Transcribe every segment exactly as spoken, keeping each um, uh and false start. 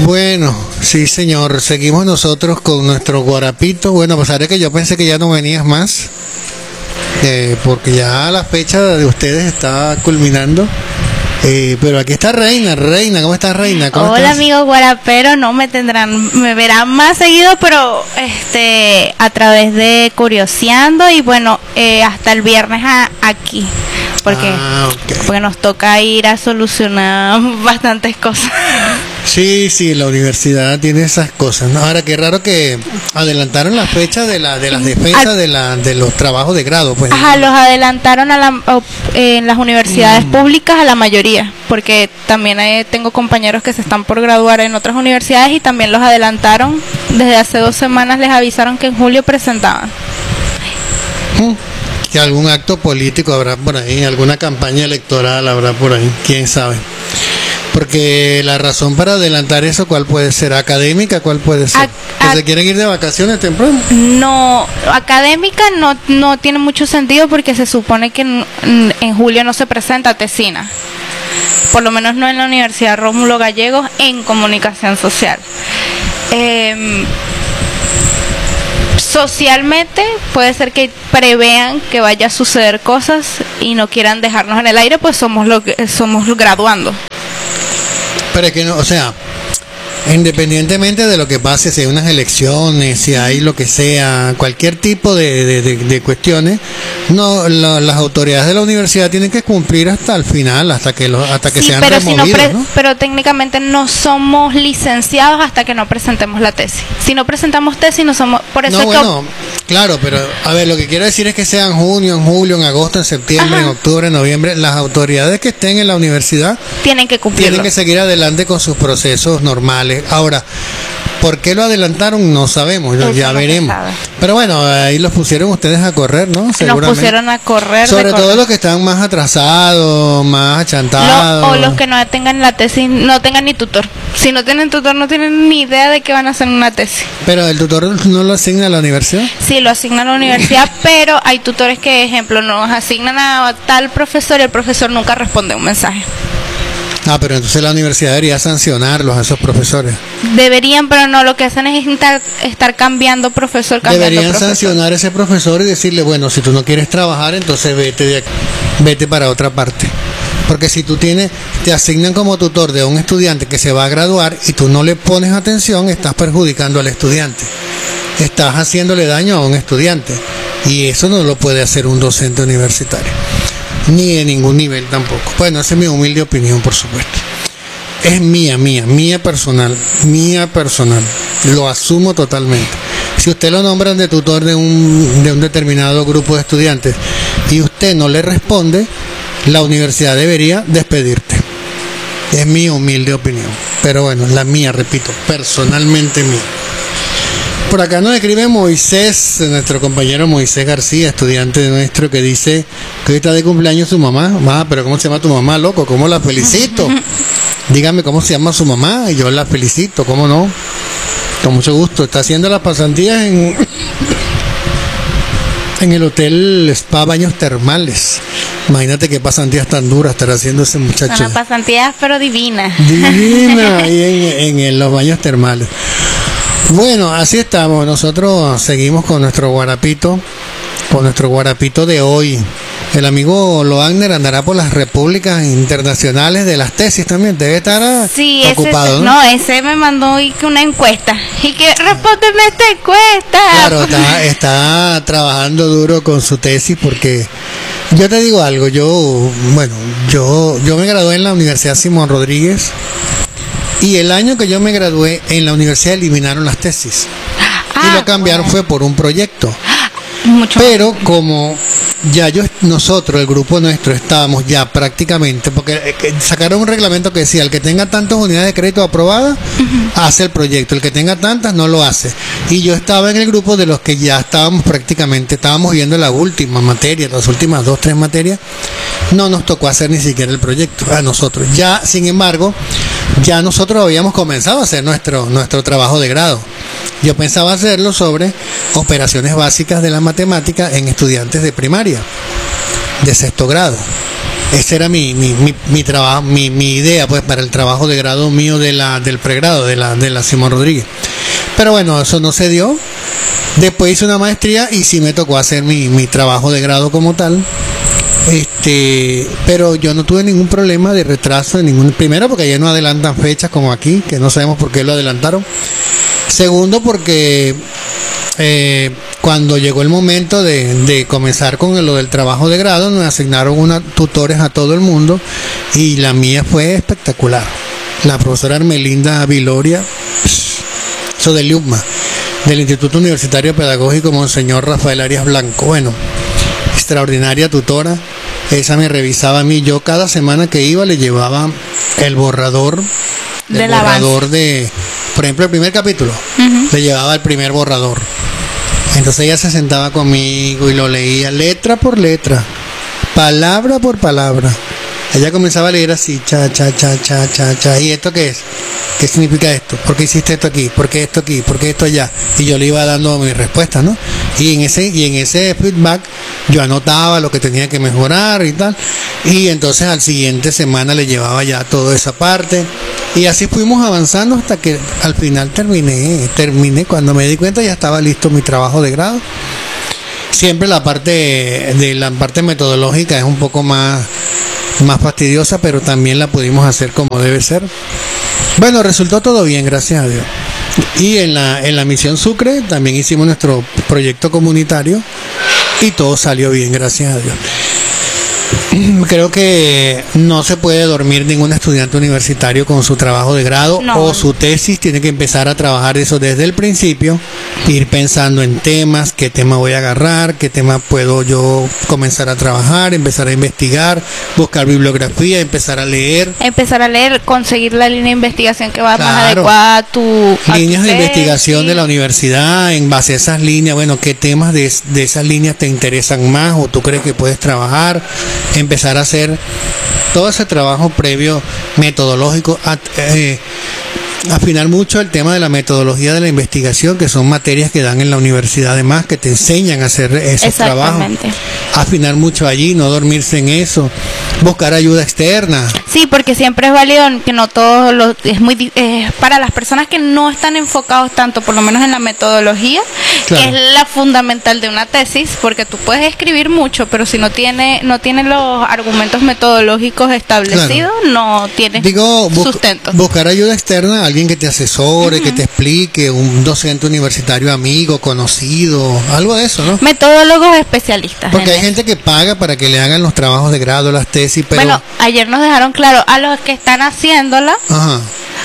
Bueno, sí señor, seguimos nosotros con nuestro guarapito. Bueno, a pesar de que yo pensé que ya no venías más, eh, porque ya la fecha de ustedes está culminando. Eh, pero aquí está Reina. Reina, ¿cómo estás, Reina? ¿Cómo Hola, estás? amigos guaraperos, no me tendrán, me verán más seguido, pero este a través de Curioseando y bueno, eh, hasta el viernes a, aquí, porque, Ah, okay. porque nos toca ir a solucionar bastantes cosas. Sí, sí, la universidad tiene esas cosas, ¿no? Ahora, qué raro que adelantaron la fecha de la de las defensas Al- de la de los trabajos de grado, pues. Ajá, los adelantaron a la, o- en las universidades Mm. públicas a la mayoría, porque también eh, tengo compañeros que se están por graduar en otras universidades y también los adelantaron. Desde hace dos semanas les avisaron que en julio presentaban. Mm. Que algún acto político habrá por ahí, alguna campaña electoral habrá por ahí, quién sabe. Porque la razón para adelantar eso, ¿cuál puede ser? ¿Académica? ¿Cuál puede ser? Ac- ¿Que ac- se quieren ir de vacaciones temprano? No, académica no, no tiene mucho sentido porque se supone que en, en julio no se presenta tesina. Por lo menos no en la Universidad Rómulo Gallegos en comunicación social. Eh, socialmente puede ser que prevean que vaya a suceder cosas y no quieran dejarnos en el aire, pues somos lo que somos graduando. Pero es que no, o sea, independientemente de lo que pase, si hay unas elecciones, si hay lo que sea, cualquier tipo de, de, de, de cuestiones, no, la- las autoridades de la universidad tienen que cumplir hasta el final, hasta que los, hasta que Sí, sean pero, si no removidos, pre- ¿no? pero técnicamente no somos licenciados hasta que no presentemos la tesis. Si no presentamos tesis, no somos. Por eso No, es que bueno, claro, pero a ver, lo que quiero decir es que sea en junio, en julio, en agosto, en septiembre, Ajá. en octubre, en noviembre, las autoridades que estén en la universidad tienen que cumplirlo. tienen que seguir adelante con sus procesos normales. Ahora, ¿por qué lo adelantaron? No sabemos, ya- Eso ya no se veremos. sabe. Pero bueno, ahí los pusieron ustedes a correr, ¿no? Nos Seguramente. pusieron a correr. de Sobre todo correr. los que están más atrasados, más Lo- achantados. o los que no tengan la tesis, no tengan ni tutor. Si no tienen tutor, no tienen ni idea de que van a hacer una tesis. Pero el tutor no lo asigna a la universidad. Sí, lo asignan a la universidad, pero hay tutores que, ejemplo, nos asignan a tal profesor y el profesor nunca responde un mensaje. Ah, pero entonces la universidad debería sancionarlos a esos profesores. Deberían, pero no, lo que hacen es estar, estar cambiando profesor, cambiando Deberían profesor. sancionar a ese profesor y decirle, bueno, si tú no quieres trabajar, entonces vete de aquí, vete para otra parte. Porque si tú tienes, te asignan como tutor de un estudiante que se va a graduar y tú no le pones atención, estás perjudicando al estudiante. Estás haciéndole daño a un estudiante. Y eso no lo puede hacer un docente universitario. Ni de ningún nivel tampoco. Bueno, esa es mi humilde opinión, por supuesto. Es mía, mía, mía personal, mía personal. Lo asumo totalmente. Si usted lo nombran de tutor de un, de un determinado grupo de estudiantes y usted no le responde, la universidad debería despedirte. Es mi humilde opinión. Pero bueno, la mía, repito, personalmente mía. Por acá nos escribe Moisés, nuestro compañero Moisés García, estudiante nuestro, que dice que hoy está de cumpleaños su mamá. Ah, pero ¿cómo se llama tu mamá, loco? ¿Cómo la felicito? Dígame cómo se llama su mamá y yo la felicito, ¿cómo no? Con mucho gusto. Está haciendo las pasantías en, en el hotel Spa Baños Termales. Imagínate qué pasantías tan duras estará haciendo ese muchacho. Son las pasantías, pero divinas. Divina, ahí en, en, en los baños termales. Bueno, así estamos. Nosotros seguimos con nuestro guarapito, con nuestro guarapito de hoy. El amigo Loagner andará por las repúblicas internacionales de las tesis también. Debe estar ah, Sí, ocupado, ese, ¿no? no, ese me mandó hoy que una encuesta. Y que respóndeme esta encuesta. Claro, está, está trabajando duro con su tesis porque yo te digo algo, yo, bueno, yo, yo me gradué en la Universidad Simón Rodríguez y el año que yo me gradué en la universidad eliminaron las tesis y Ah, lo cambiaron bueno. fue por un proyecto. Mucho. Pero como ya yo, nosotros, el grupo nuestro, estábamos ya prácticamente, porque eh, que sacaron un reglamento que decía, el que tenga tantas unidades de crédito aprobadas, hace el proyecto, el que tenga tantas no lo hace. Y yo estaba en el grupo de los que ya estábamos prácticamente, estábamos viendo la última materia, las últimas dos, tres materias, no nos tocó hacer ni siquiera el proyecto a nosotros. Ya, sin embargo, ya nosotros habíamos comenzado a hacer nuestro, nuestro trabajo de grado. Yo pensaba hacerlo sobre operaciones básicas de la matemática en estudiantes de primaria, de sexto grado. esa era mi, mi, mi, mi trabajo, mi, mi idea pues para el trabajo de grado mío de la, del pregrado de la, de la Simón Rodríguez. Pero bueno, eso no se dio. Después hice una maestría y sí me tocó hacer mi, mi trabajo de grado como tal. Este, pero yo no tuve ningún problema de retraso, de ningún, primero porque allá no adelantan fechas como aquí, que no sabemos por qué lo adelantaron. Segundo porque eh, cuando llegó el momento de, de comenzar con lo del trabajo de grado, nos asignaron unas tutores a todo el mundo y la mía fue espectacular. La profesora Hermelinda Viloria, eso del I U P M A, del Instituto Universitario Pedagógico Monseñor Rafael Arias Blanco. Bueno, extraordinaria tutora. Esa me revisaba a mí. Yo cada semana que iba le llevaba el borrador, el Del borrador avance. de, por ejemplo, el primer capítulo. Ujú. Le llevaba el primer borrador. Entonces ella se sentaba conmigo y lo leía letra por letra, palabra por palabra. Ella comenzaba a leer así, cha, cha, cha, cha, cha, cha. ¿Y esto qué es? ¿Qué significa esto? ¿Por qué hiciste esto aquí? ¿Por qué esto aquí? ¿Por qué esto allá? Y yo le iba dando mi respuesta, ¿no? Y en ese, y en ese feedback yo anotaba lo que tenía que mejorar y tal. Y entonces al siguiente semana le llevaba ya toda esa parte. Y así fuimos avanzando hasta que al final terminé. Terminé. Cuando me di cuenta ya estaba listo mi trabajo de grado. Siempre la parte de la parte metodológica es un poco más más fastidiosa, pero también la pudimos hacer como debe ser. Bueno, resultó todo bien, gracias a Dios. Y en la en la misión Sucre también hicimos nuestro proyecto comunitario y todo salió bien, gracias a Dios. Creo que no se puede dormir ningún estudiante universitario con su trabajo de grado No. o su tesis. Tiene que empezar a trabajar eso desde el principio, ir pensando en temas, qué tema voy a agarrar, qué tema puedo yo comenzar a trabajar, empezar a investigar, buscar bibliografía, empezar a leer. Empezar a leer, conseguir la línea de investigación que va más Claro. adecuada a tu a tu Líneas de tesis. investigación de la universidad, en base a esas líneas, bueno, qué temas de, de esas líneas te interesan más o tú crees que puedes trabajar, empezar a hacer todo ese trabajo previo metodológico, a, eh, afinar mucho el tema de la metodología de la investigación, que son materias que dan en la universidad además, que te enseñan a hacer esos trabajos. Exactamente. Afinar mucho allí, no dormirse en eso, buscar ayuda externa. Sí, porque siempre es válido que no todos los es muy di- eh, para las personas que no están enfocados tanto, por lo menos en la metodología, Claro. que es la fundamental de una tesis, porque tú puedes escribir mucho, pero si no tiene no tiene los argumentos metodológicos establecidos, no tienes Digo, bu- sustento. buscar ayuda externa, alguien que te asesore, que te explique, un docente universitario amigo, conocido, algo de eso, ¿no? Metodólogos especialistas. Porque en hay gente que paga para que le hagan los trabajos de grado, las tesis, pero... Bueno, ayer nos dejaron claro a los que están haciéndola, Ajá.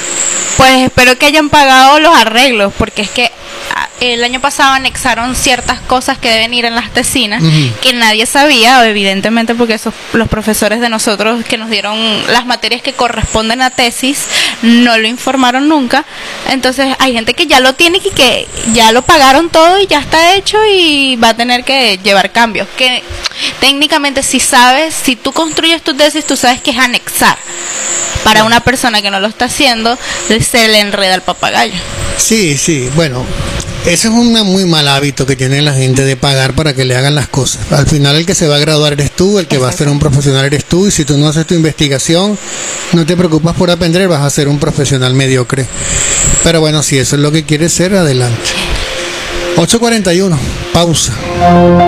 pues espero que hayan pagado los arreglos, porque es que ah, el año pasado anexaron ciertas cosas que deben ir en las tesinas, Ujú. que nadie sabía, evidentemente, porque esos los profesores de nosotros que nos dieron las materias que corresponden a tesis no lo informaron nunca. Entonces hay gente que ya lo tiene y que ya lo pagaron todo y ya está hecho y va a tener que llevar cambios. Que técnicamente si sabes, si tú construyes tu tesis, tú sabes que es anexar. Para una persona que no lo está haciendo, se le enreda el papagayo. Sí, sí, bueno, ese es un muy mal hábito que tiene la gente de pagar para que le hagan las cosas. Al final el que se va a graduar eres tú, el que va a ser un profesional eres tú, y si tú no haces tu investigación, no te preocupas por aprender, vas a ser un profesional mediocre. Pero bueno, si eso es lo que quieres ser, adelante. ocho cuarenta y uno, pausa.